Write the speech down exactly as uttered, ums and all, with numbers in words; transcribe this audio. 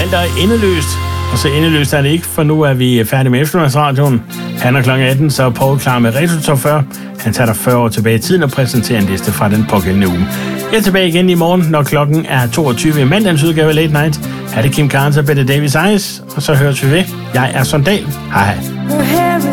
valgt at endeløst. Og så endeløst er det ikke, for nu er vi færdige med eftermiddagsradioen. Han er klokken atten, så er Poul klar med Retro Top fyrre. Han tager dig fyrre år tilbage i tiden og præsenterer en liste fra den pågældende uge. Jeg er tilbage igen i morgen, når klokken er toogtyve i mandagens udgave af Late Night. Her er det Kim Carnes og Bette Davis Eyes, og så høres vi ved. Jeg er Sondal. Hej hej.